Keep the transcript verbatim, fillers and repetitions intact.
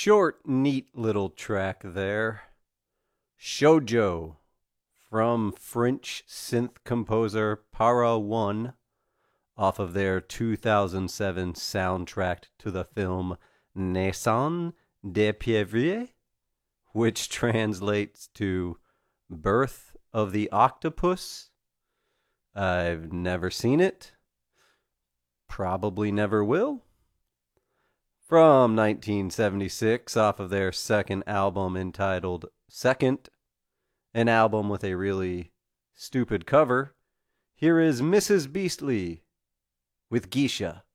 Short, neat little track there. Shoujo from French synth composer Para One off of their two thousand seven soundtrack to the film Naissance des Pieuvres, which translates to Birth of the Octopus. I've never seen it. Probably never will. From nineteen seventy-six, off of their second album entitled Second, an album with a really stupid cover, here is Missus Beastly with Geisha.